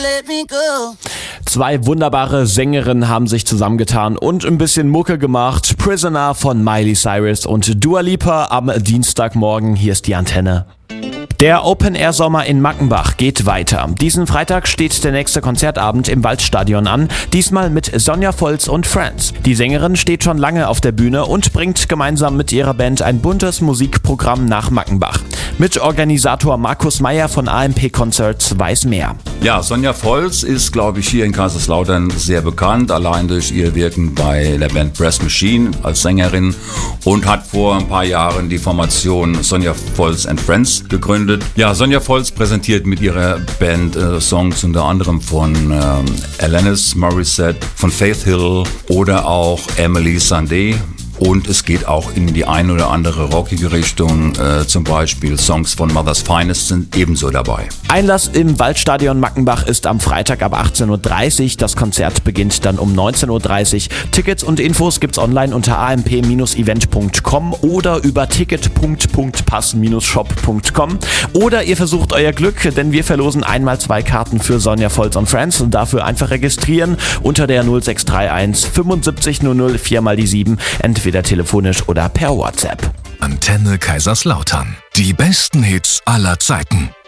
Let me go. Zwei wunderbare Sängerinnen haben sich zusammengetan und ein bisschen Mucke gemacht. Prisoner von Miley Cyrus und Dua Lipa am Dienstagmorgen. Hier ist die Antenne. Der Open-Air-Sommer in Mackenbach geht weiter. Diesen Freitag steht der nächste Konzertabend im Waldstadion an, diesmal mit Sonja Volz und Friends. Die Sängerin steht schon lange auf der Bühne und bringt gemeinsam mit ihrer Band ein buntes Musikprogramm nach Mackenbach. Mitorganisator Markus Meyer von AMP Concerts weiß mehr. Ja, Sonja Volz ist, glaube ich, hier in Kaiserslautern sehr bekannt, allein durch ihr Wirken bei der Band Brass Machine als Sängerin und hat vor ein paar Jahren die Formation Sonja Volz and Friends gegründet. Ja, Sonja Volz präsentiert mit ihrer Band Songs unter anderem von Alanis Morissette, von Faith Hill oder auch Emily Sandé. Und es geht auch in die ein oder andere rockige Richtung, zum Beispiel Songs von Mother's Finest sind ebenso dabei. Einlass im Waldstadion Mackenbach ist am Freitag ab 18.30 Uhr. Das Konzert beginnt dann um 19.30 Uhr. Tickets und Infos gibt's online unter amp-event.com oder über ticket.pass-shop.com. Oder ihr versucht euer Glück, denn wir verlosen einmal 2 Karten für Sonja Volz und Friends und dafür einfach registrieren unter der 0631 75 00 4x7, entweder telefonisch oder per WhatsApp. Antenne Kaiserslautern. Die besten Hits aller Zeiten.